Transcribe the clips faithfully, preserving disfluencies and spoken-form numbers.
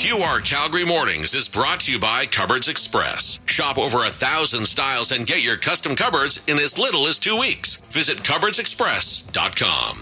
Q R Calgary Mornings is brought to you by Cupboards Express. Shop over a thousand styles and get your custom cupboards in as little as two weeks. Visit cupboards express dot com.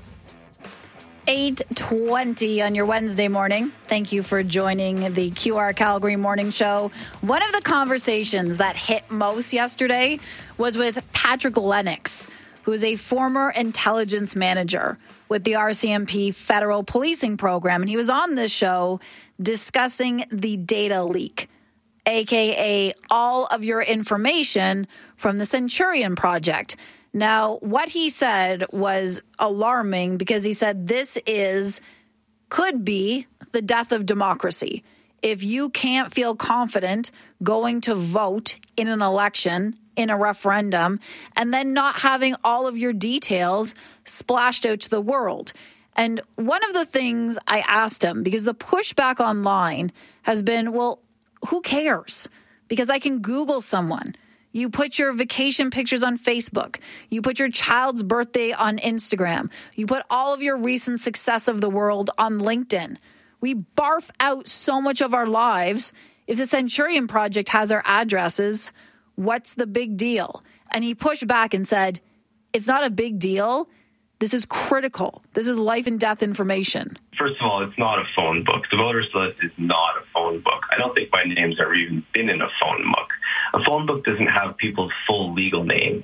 eight twenty on your Wednesday morning. Thank you for joining the Q R Calgary Morning Show. One of the conversations that hit most yesterday was with Patrick Lennox, who is a former intelligence manager with the R C M P federal policing program. And he was on this show discussing the data leak, a k a all of your information from the Centurion Project. Now, what he said was alarming because he said this is, could be the death of democracy. If you can't feel confident going to vote in an election, in a referendum, and then not having all of your details splashed out to the world. And one of the things I asked him, because the pushback online has been, well, who cares? Because I can Google someone. You put your vacation pictures on Facebook. You put your child's birthday on Instagram. You put all of your recent success of the world on LinkedIn. We barf out so much of our lives. If the Centurion Project has our addresses, what's the big deal? And he pushed back and said, it's not a big deal. This is critical. This is life and death information. First of all, it's not a phone book. The voters list is not a phone book. I don't think my name's ever even been in a phone book. A phone book doesn't have people's full legal name.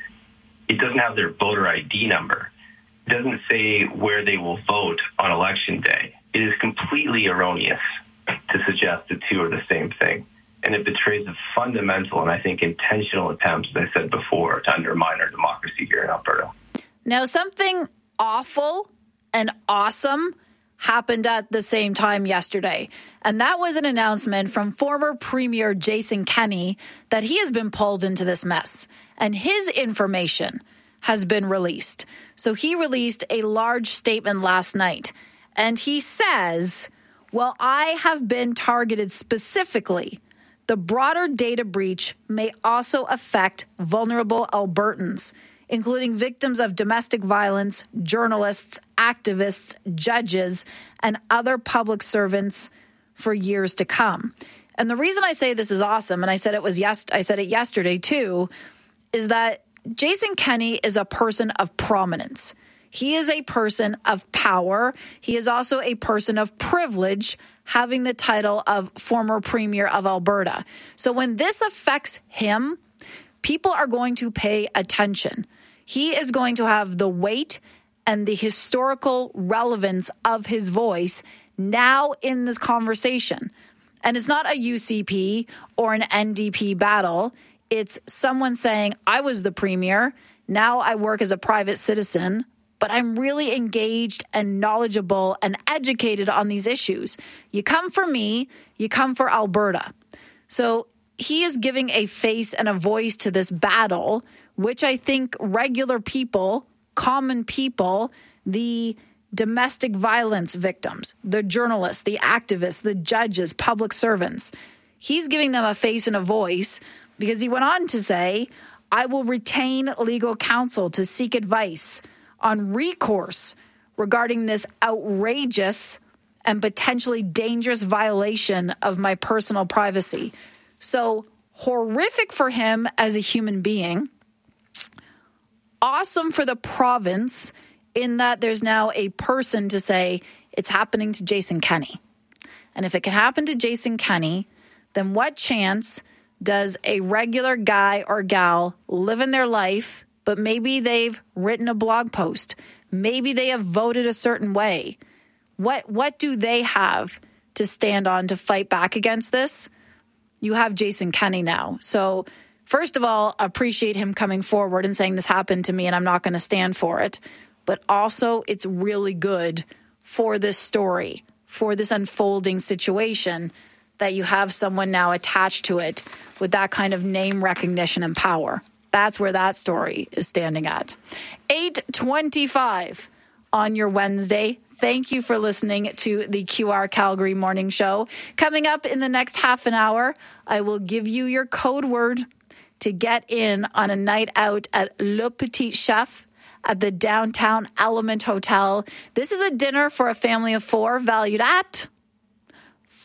It doesn't have their voter I D number. It doesn't say where they will vote on election day. It is completely erroneous to suggest the two are the same thing. And it betrays a fundamental and I think intentional attempt, as I said before, to undermine our democracy here in Alberta. Now, something awful and awesome happened at the same time yesterday. And that was an announcement from former Premier Jason Kenney that he has been pulled into this mess. And his information has been released. So he released a large statement last night. And he says, well, I have been targeted specifically. The broader data breach may also affect vulnerable Albertans, including victims of domestic violence, journalists, activists, judges, and other public servants for years to come. And the reason I say this is awesome, and I said it was yes, I said it yesterday too, is that Jason Kenney is a person of prominence. He is a person of power. He is also a person of privilege, having the title of former Premier of Alberta. So when this affects him, people are going to pay attention. He is going to have the weight and the historical relevance of his voice now in this conversation. And it's not a U C P or an N D P battle. It's someone saying, I was the premier. Now I work as a private citizen, but I'm really engaged and knowledgeable and educated on these issues. You come for me, you come for Alberta. So he is giving a face and a voice to this battle, which I think regular people, common people, the domestic violence victims, the journalists, the activists, the judges, public servants, he's giving them a face and a voice because he went on to say, I will retain legal counsel to seek advice on recourse regarding this outrageous and potentially dangerous violation of my personal privacy. So horrific for him as a human being. Awesome for the province in that there's now a person to say it's happening to Jason Kenney. And if it can happen to Jason Kenney, then what chance does a regular guy or gal live in their life, but maybe they've written a blog post, maybe they have voted a certain way? What what do they have to stand on to fight back against this? You have Jason Kenney now. So first of all, appreciate him coming forward and saying this happened to me and I'm not going to stand for it. But also it's really good for this story, for this unfolding situation, that you have someone now attached to it with that kind of name recognition and power. That's where that story is standing at. eight twenty-five on your Wednesday. Thank you for listening to the Q R Calgary Morning Show. Coming up in the next half an hour, I will give you your code word to get in on a night out at Le Petit Chef at the downtown Element Hotel. This is a dinner for a family of four valued at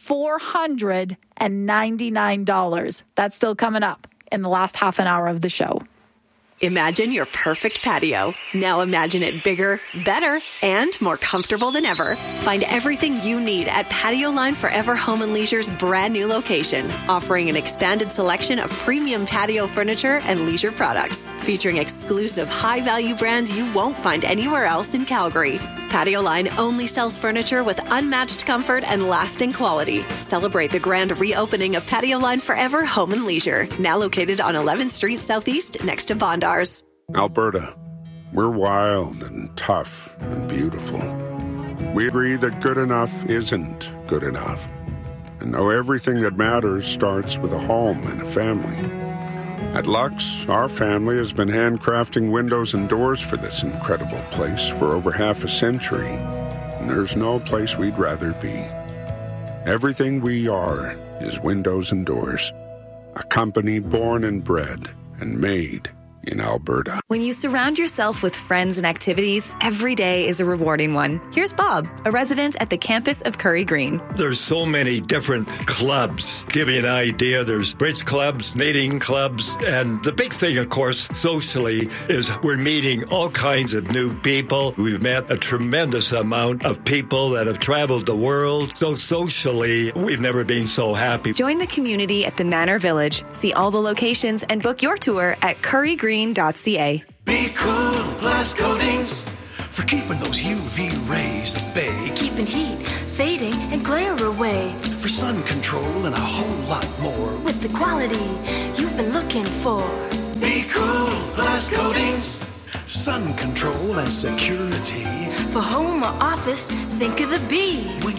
four hundred ninety-nine dollars. That's still coming up in the last half an hour of the show. Imagine your perfect patio. Now imagine it bigger, better, and more comfortable than ever. Find everything you need at Patio Line Forever Home and Leisure's brand new location, offering an expanded selection of premium patio furniture and leisure products, featuring exclusive high-value brands you won't find anywhere else in Calgary. Patio Line only sells furniture with unmatched comfort and lasting quality. Celebrate the grand reopening of Patio Line Forever Home and Leisure, now located on eleventh Street Southeast next to Bondars. Alberta, we're wild and tough and beautiful. We agree that good enough isn't good enough. And though everything that matters starts with a home and a family, at Lux, our family has been handcrafting windows and doors for this incredible place for over half a century, and there's no place we'd rather be. Everything we are is windows and doors, a company born and bred and made in Alberta. When you surround yourself with friends and activities, every day is a rewarding one. Here's Bob, a resident at the campus of Curry Green. There's so many different clubs. Give you an idea, there's bridge clubs, knitting clubs, and the big thing, of course, socially, is we're meeting all kinds of new people. We've met a tremendous amount of people that have traveled the world. So socially, we've never been so happy. Join the community at the Manor Village. See all the locations and book your tour at curry green dot c a. Be cool, glass coatings, for keeping those U V rays at bay. Keeping heat, fading, and glare away. For sun control and a whole lot more. With the quality you've been looking for. Be cool, glass coatings, sun control and security. For home or office, think of the B. When